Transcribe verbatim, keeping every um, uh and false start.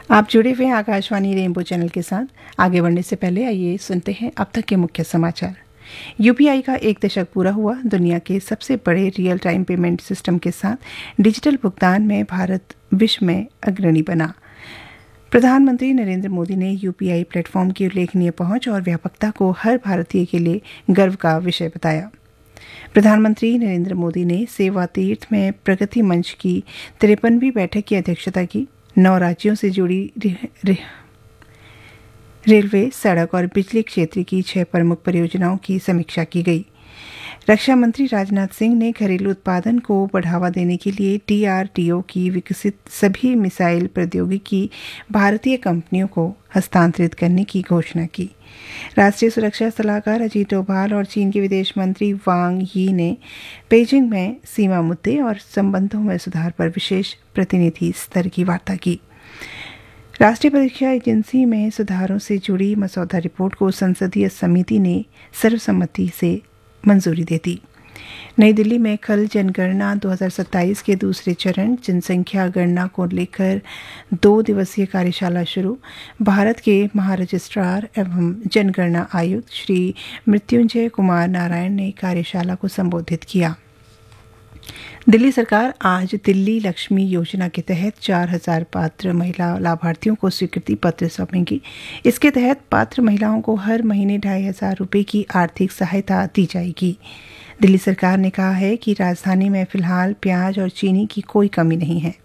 आप जुड़े हुए हैं आकाशवाणी रेनबो चैनल के साथ। आगे बढ़ने से पहले आइए सुनते हैं अब तक के मुख्य समाचार। यूपीआई का एक दशक पूरा हुआ। दुनिया के सबसे बड़े रियल टाइम पेमेंट सिस्टम के साथ डिजिटल भुगतान में भारत विश्व में अग्रणी बना। प्रधानमंत्री नरेंद्र मोदी ने यूपीआई प्लेटफॉर्म की उल्लेखनीय पहुंच और व्यापकता को हर भारतीय के लिए गर्व का विषय बताया। प्रधानमंत्री नरेंद्र मोदी ने सेवा तीर्थ में प्रगति मंच की तिरपनवीं बैठक की अध्यक्षता की। नौ राज्यों से जुड़ी रे, रे, रेलवे, सड़क और बिजली क्षेत्र की छह प्रमुख परियोजनाओं की समीक्षा की गई। रक्षा मंत्री राजनाथ सिंह ने घरेलू उत्पादन को बढ़ावा देने के लिए डीआरडीओ की विकसित सभी मिसाइल प्रौद्योगिकी भारतीय कंपनियों को हस्तांतरित करने की घोषणा की। राष्ट्रीय सुरक्षा सलाहकार अजीत डोभाल और चीन के विदेश मंत्री वांग यी ने पेजिंग में सीमा मुद्दे और संबंधों में सुधार पर विशेष प्रतिनिधि स्तर की वार्ता की। राष्ट्रीय परीक्षा एजेंसी में सुधारों से जुड़ी मसौदा रिपोर्ट को संसदीय समिति ने सर्वसम्मति से मंजूरी दे दी। नई दिल्ली में कल जनगणना दो हज़ार सत्ताईस के दूसरे चरण जनसंख्या गणना को लेकर दो दिवसीय कार्यशाला शुरू। भारत के महारजिस्ट्रार एवं जनगणना आयुक्त श्री मृत्युंजय कुमार नारायण ने कार्यशाला को संबोधित किया। दिल्ली सरकार आज दिल्ली लक्ष्मी योजना के तहत चार हजार पात्र महिला लाभार्थियों को स्वीकृति पत्र सौंपेगी। इसके तहत पात्र महिलाओं को हर महीने ढाई हजार रुपये की आर्थिक सहायता दी जाएगी। दिल्ली सरकार ने कहा है कि राजधानी में फिलहाल प्याज और चीनी की कोई कमी नहीं है।